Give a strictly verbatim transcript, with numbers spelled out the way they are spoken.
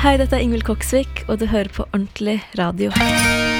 Hei, dette er Ingvild Koksvik, og du hører på Ordentlig Radio.